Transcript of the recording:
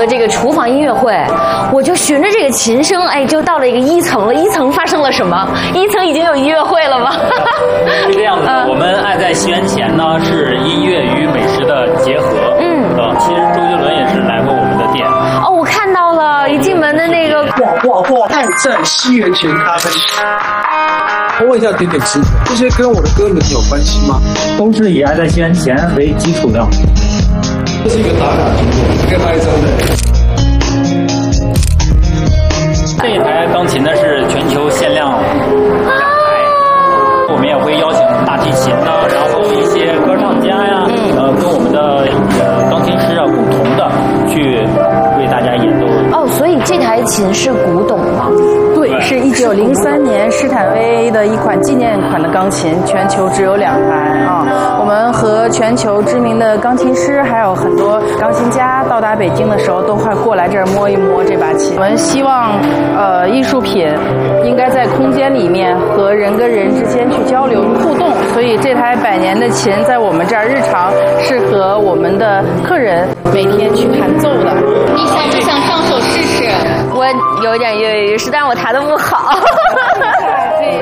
的这个厨房音乐会，我就循着这个琴声，哎，就到了一个1层了。1层发生了什么？1层已经有音乐会了吗？ 是这样的，我们爱在西元前呢是音乐与美食的结合。其实周杰伦也是来过我们的店。 哦，我看到了，一进门的那个爱在西元前咖啡。我问一下点点师傅，这些跟我的歌名有关系吗？ 都是以爱在西元前为基础的。 这是一个打卡经过，你可以拍一张的。 这一台钢琴呢是全球限量2台，我们也会邀请大提琴呢，然后一些歌唱家呀，跟我们的钢琴师啊共同的去为大家演奏。 哦，所以这台琴是古董吗？ 对，是1903年施坦威的一款纪念款的钢琴，全球只有2台啊。我们和全球知名的钢琴师还有很多钢琴家到达北京的时候，都会过来这儿摸一摸这把琴。我们希望，艺术品应该在空间里面和人跟人之间去交流互动，所以这台100年的琴在我们这儿日常适合我们的客人每天去弹奏的。 你想不想上手试试？我有点跃跃欲试，但是我弹得不好。